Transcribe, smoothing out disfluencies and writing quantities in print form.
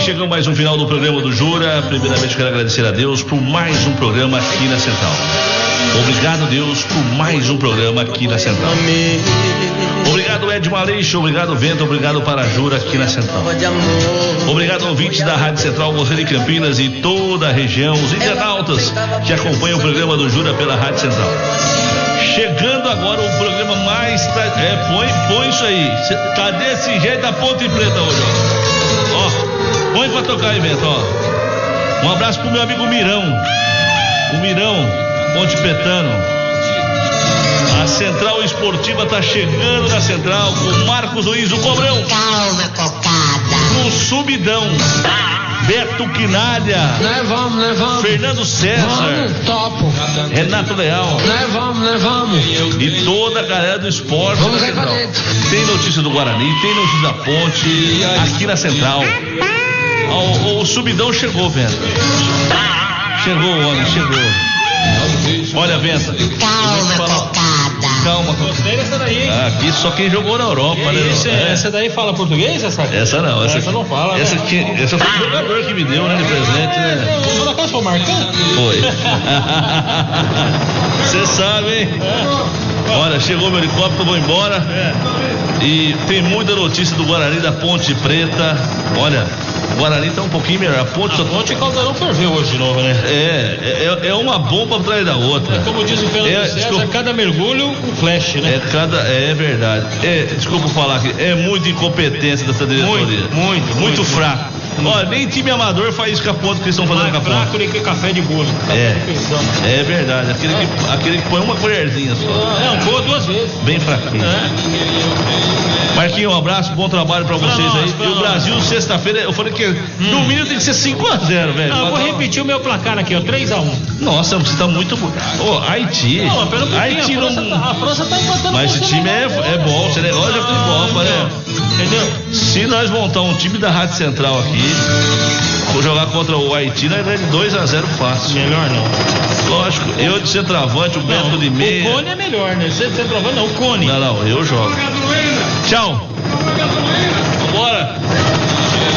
chegando mais um final do programa do Jura. Primeiramente quero agradecer a Deus por mais um programa aqui na Central. Obrigado, Deus, por mais um programa aqui na Central. Obrigado, Edmo Aleixo, obrigado, Vento, obrigado para a Jura aqui na Central. Obrigado, ouvintes da Rádio Central, você de Campinas e toda a região, os internautas que acompanham o programa do Jura pela Rádio Central. Chegando agora o programa mais... põe isso aí. Tá desse jeito a Ponte Preta hoje, ó. Põe pra tocar aí, Vento, ó. Um abraço pro meu amigo Mirão. O Mirão, Ponte Pretano. A Central Esportiva tá chegando na Central com o Marcos Luiz, o Cobrão. Calma, cocada. No Subidão. Beto Quinalha. Nós vamos. Fernando César. Vamos, topo. Renato Leal. Nós vamos. E toda a galera do esporte. Vamos na Central. Tem notícia do Guarani, tem notícia da Ponte, aqui na Central. O Subidão chegou, Vento. Chegou o homem, chegou. Olha, Vento. Calma, cocada. Calma. Gostei dessa daí, hein? Aqui só quem jogou na Europa, né? Essa daí fala português, essa? Essa não. Essa não fala, essa, né? essa foi o jogador que me deu, né, de presente, né? Vou colocar só marcando? Foi. Você sabe, hein? Olha, chegou meu helicóptero, vou embora. E tem muita notícia do Guarani, da Ponte Preta. Olha, o Guarani tá um pouquinho melhor. A Ponte só... Ontem o Caldeirão ferveu hoje de novo, né? É uma bomba atrás da outra. Como diz o Fernando César, cada mergulho um flash, né? É verdade. Desculpa falar aqui, é muita incompetência dessa diretoria. Muito fraco. Olha, nem time amador faz isso com a Ponte que eles estão fazendo com a Ponte. Fraco do que café de bolo. É verdade. Aquele que põe uma colherzinha só. Um gol 2 vezes. Bem fraquinho. Marquinhos, um abraço, bom trabalho pra vocês aí. E o Brasil, sexta-feira, eu falei que domingo tem que ser 5-0, velho. Não, eu vou repetir o meu placar aqui, ó, 3-1. Nossa, você tá muito bom. Haiti. Não, pelo que Haiti a França tá empatando. Mas esse time é bom, o Senegal já foi bom, né? Entendeu? Se nós montar um time da Rádio Central aqui, vou jogar contra o Haiti, nós ganhamos de 2-0 fácil. Melhor não. Lógico, eu de centroavante, o Beto de meia. O Cone é melhor, né? Você de centroavante não, o Cone. Não, eu jogo. Tchau. Bora.